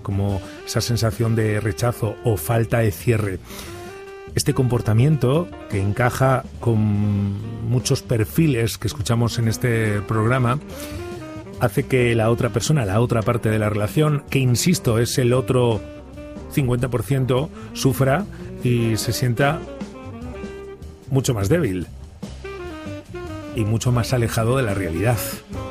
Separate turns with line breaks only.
como esa sensación de rechazo o falta de cierre. Este comportamiento, que encaja con muchos perfiles que escuchamos en este programa, hace que la otra persona, la otra parte de la relación, que insisto es el otro 50%, sufra y se sienta mucho más débil y mucho más alejado de la realidad.